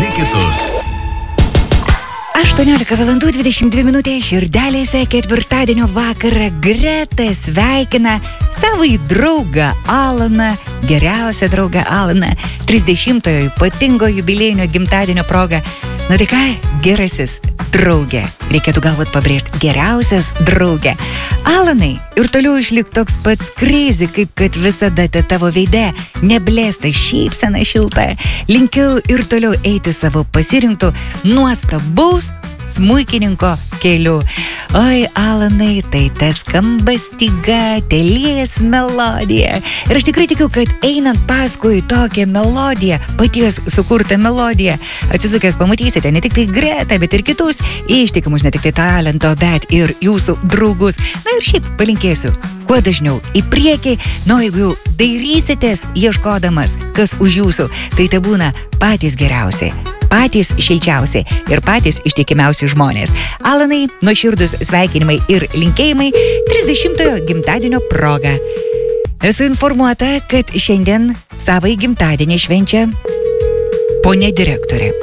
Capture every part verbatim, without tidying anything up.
vieni kitus. aštuoniolika valandų dvidešimt dvi minutės širdelėse ketvirtadienio vakarą Greta sveikina savąjį draugą Alaną, geriausią draugą Alaną, trisdešimtojo ypatingo jubiliejinio gimtadienio proga. Nu tai ką, gerasis draugė, reikėtų galbūt pabrėžti, geriausias draugė. Alanai, ir toliau išlik toks pats crazy, kaip kad visada te tavo veide, neblėsta šypsena šilta. Linkiu ir toliau eiti savo pasirinktų nuostabaus smuikininko keliu. Oi, Alanai, tai tas skamba styga, telės melodija. Ir aš tikrai tikiu, kad einant paskui tokią melodiją, paties sukurtą melodiją, atsisukęs pamatysite ne tik tai Gretą, bet ir kitus ištikimus, ne tik tai talento, bet ir jūsų draugus. Na ir šiaip palinkėsiu kuo dažniau į priekį, nu jeigu jau dairysitės ieškodamas, kas už jūsų, tai te būna patys geriausiai, patys šilčiausi ir patys ištikimiausi žmonės. Alanai, nuoširdus sveikinimai ir linkėjimai trisdešimtojo gimtadienio proga. Esu informuota, kad šiandien savąjį gimtadienį švenčia ponė direktorė.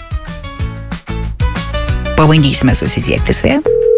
Pabandysime susisiekti su ja.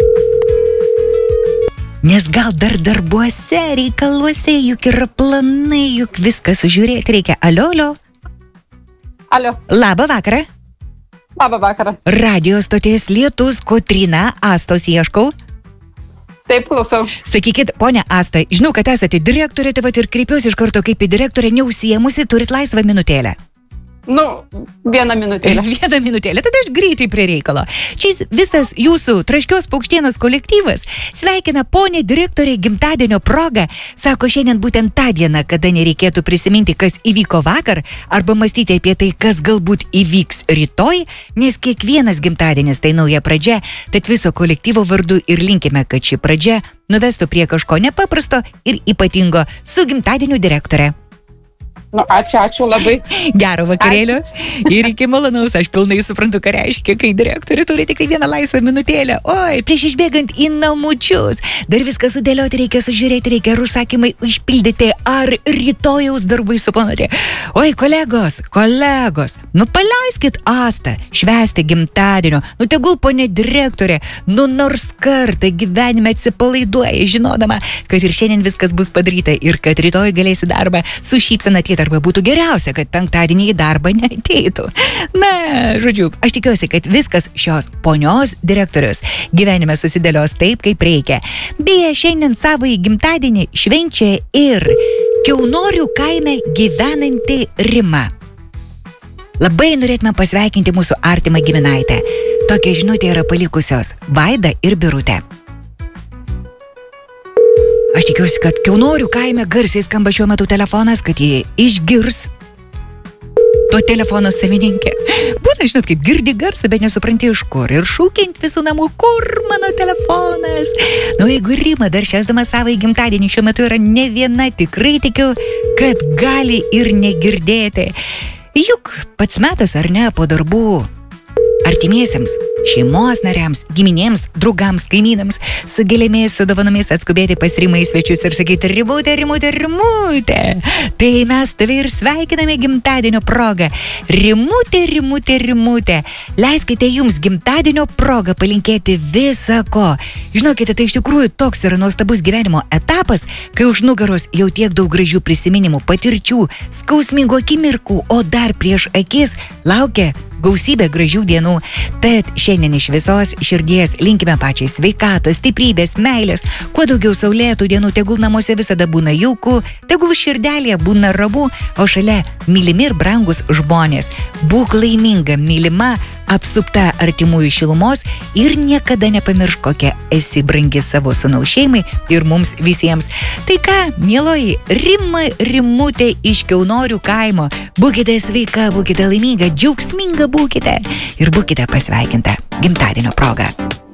Nes gal dar darbuose, reikaluose, juk yra planai, juk viską sužiūrėti reikia. Alio, alio. Alio. Labą vakarą. Labą vakarą. Radio stoties Lietus, Kotryna, Astos ieškau. Taip, klausau. Sakykit, ponia Asta, žinau, kad esate direktorė, tai vat ir kreipiuosi iš karto kaip į direktorę, neužsiėmusi, turit laisvą minutėlę. Nu, vieną minutėlę. Vieną minutėlę, tada aš greitai prie reikalo. Čia visas jūsų Traškios paukštienos kolektyvas sveikina ponę direktorę gimtadienio progą. Sako, šiandien būtent tą dieną, kada nereikėtų prisiminti, kas įvyko vakar, arba mąstyti apie tai, kas galbūt įvyks rytoj, nes kiekvienas gimtadienis tai nauja pradžia, tad viso kolektyvo vardu ir linkime, kad ši pradžia nuvestų prie kažko nepaprasto ir ypatingo. Su gimtadieniu direktorė. Nu, ačiū, ačiū labai. Gero vakarėlio ir iki malonaus. Aš pilnai suprantu, ką reiškia, kai direktorė turi tik vieną laisvą minutėlę. Oi, prieš išbėgant į namučius. Dar viską sudėlioti reikia, sužiūrėti reikia, užsakymai užpildyti, ar rytojaus darbai suplanuoti. Oi, kolegos, kolegos, nu paleiskit Astą švęsti gimtadienio. Nu tegul ponė direktorė, nu nors kartą gyvenime atsipalaiduoja, žinodama, kad ir šiandien viskas bus padaryta ir kad rytoj galėsi darbą su šypsena atėti. Arba būtų geriausia, kad penktadienį į darbą neateitų. Na, žodžiu, aš tikiuosi, kad viskas šios ponios direktorius gyvenime susidėlios taip, kaip reikia. Beje, šiandien savąjį gimtadienį švenčia ir Kiaunorių kaime gyvenanti Rima. Labai norėtume pasveikinti mūsų artimą giminaitę. Tokia žinutė yra palikusios Vaida ir Birutė. Aš tikiuosi, kad Kiaunorių kaime garsiai skamba šiuo metu telefonas, kad jie išgirs to telefono savininkė. Būna, žinot, kaip girdi garsą, bet nesupranti iš kur. Ir šūkint visų namų, kur mano telefonas. Nu, jeigu Rima dar švęsdama savąjį gimtadienį šiuo metu yra ne viena, tikrai tikiu, kad gali ir negirdėti. Juk pats metas, ar ne, po darbų artimiesiems, šeimos nariams, giminėms, draugams, kaimynams, su gėlėmis, su dovanomis atskubėti pas Rimą į svečius ir sakyti, Rimutė, Rimutė, Rimutė. Tai mes tave ir sveikiname gimtadienio progą. Rimutė, Rimutė, Rimutė. Leiskite jums gimtadienio progą palinkėti visa ko. Žinokite, tai iš tikrųjų toks yra nuostabus gyvenimo etapas, kai už nugaros jau tiek daug gražių prisiminimų, patirčių, skausmingų akimirkų, o dar prieš akis laukia gausybė gražių dienų. Tad šiandien iš visos širdies linkime pačiai sveikatos, stiprybės, meilės, kuo daugiau saulėtų dienų, tegul namuose visada būna jauku, tegul širdelėje būna ramu, o šalia mylimi ir brangus žmonės. Būk laiminga, mylima, apsupta artimųjų šilumos ir niekada nepamiršk, kokia esi brangi savo sūnaus šeimai ir mums visiems. Tai ką, mieloji Rima, Rimutė iš Kiaunorių kaimo, būkite sveika, būkite laiminga, džiaugsminga būkite ir būkite pasveikinta gimtadienio proga.